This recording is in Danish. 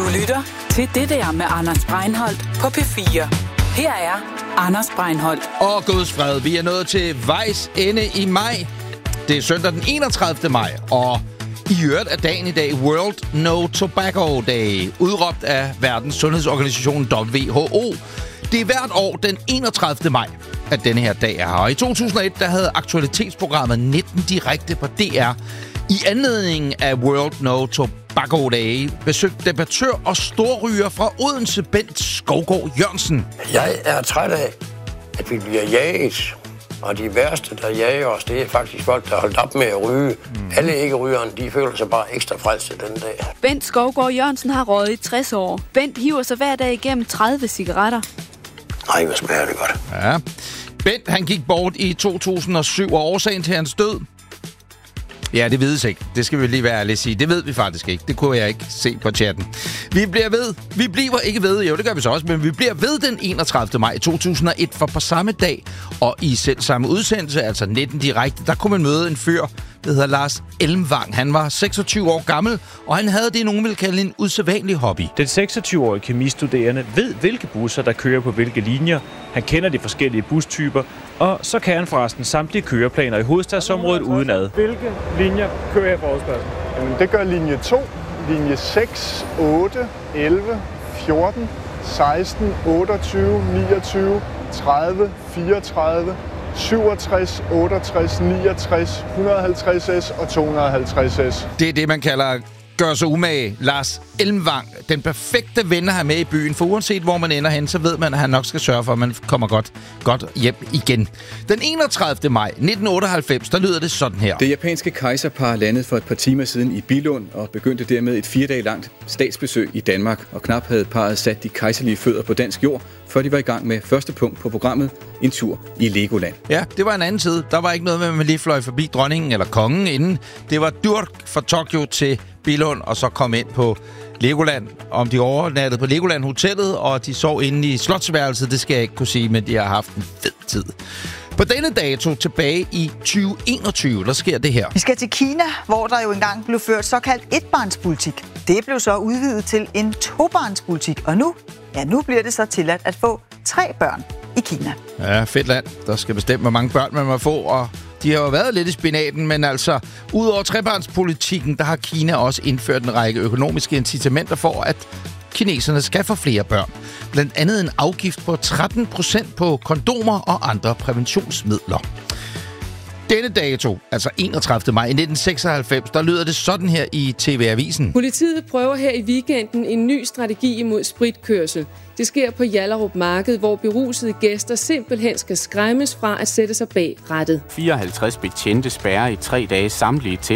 Du lytter til Det der med Anders Breinholt på P4. Her er Anders Breinholt. Og Guds fred, vi er nået til vejs ende i maj. Det er søndag den 31. maj, og i øvrigt er dagen i dag World No Tobacco Day, udråbt af Verdens Sundhedsorganisation WHO. Det er hvert år den 31. maj, at denne her dag er her. Og i 2001, der havde aktualitetsprogrammet 19 direkte på DR i anledning af World No Tobacco Day besøgte debattør og storryger fra Odense, Bent Skovgaard Jørgensen. Jeg er træt af, at vi bliver jaget. Og de værste, der jager os, det er faktisk folk, der har holdt op med at ryge. Alle ikke-rygerne, de føler sig bare ekstra frelste den dag. Bent Skovgaard Jørgensen har røget i 60 år. Bent hiver sig hver dag igennem 30 cigaretter. Nej, hvor smager det godt. Ja. Bent, han gik bort i 2007, og årsagen til hans død? Ja, det vides ikke. Det skal vi lige være ærlige at sige. Det ved vi faktisk ikke. Det kunne jeg ikke se på chatten. Vi bliver ikke ved. Jo, det gør vi så også, men vi bliver ved den 31. maj 2001, for på samme dag og i selv samme udsendelse, altså 19 direkte, der kunne man møde en fyr, der hedder Lars Elmvang. Han var 26 år gammel, og han havde det, nogen vil kalde en usædvanlig hobby. Den 26-årige kemistuderende ved, hvilke busser, der kører på hvilke linjer. Han kender de forskellige bustyper, og så kan han forresten samtlige køreplaner i hovedstadsområdet udenad. Hvilke linjer kører jeg på hovedstaden? Jamen, det gør linje 2, linje 6, 8, 11, 14, 16, 28, 29, 30, 34, 67, 68, 69, 150S og 250S. Det er det, man kalder gør sig umage. Lars Elmvang, den perfekte ven at have med i byen, for uanset hvor man ender hen, så ved man, at han nok skal sørge for, at man kommer godt hjem igen. Den 31. maj 1998, der lyder det sådan her. Det japanske kejserpar landede for et par timer siden i Billund og begyndte dermed et 4 dage langt statsbesøg i Danmark, og knap havde parret sat de kejserlige fødder på dansk jord, før de var i gang med første punkt på programmet, en tur i Legoland. Ja, det var en anden tid. Der var ikke noget med, at man lige fløj forbi dronningen eller kongen inden. Det var dyrt fra Tokyo til Billund, og så kom ind på Legoland. Om de overnattede på Legoland Hotellet, og de sov inde i slotsværelset, det skal jeg ikke kunne sige, men de har haft en fed tid. På denne dato tilbage i 2021, der sker det her. Vi skal til Kina, hvor der jo engang blev ført såkaldt etbarnspolitik. Det blev så udvidet til en tobarnspolitik, og nu bliver det så tilladt at få 3 børn i Kina. Ja, fedt land. Der skal bestemme, hvor mange børn man må få, og de har jo været lidt i spinaten, men altså, udover trebarnspolitikken, der har Kina også indført en række økonomiske incitamenter for, at kineserne skal få flere børn. Blandt andet en afgift på 13% på kondomer og andre præventionsmidler. Denne dato, altså 31. maj 1996, der lyder det sådan her i TV-avisen. Politiet prøver her i weekenden en ny strategi imod spritkørsel. Det sker på Hjallerup Marked, hvor berusede gæster simpelthen skal skræmmes fra at sætte sig bag rattet. 54 betjente spærrer i 3 dage samtlige til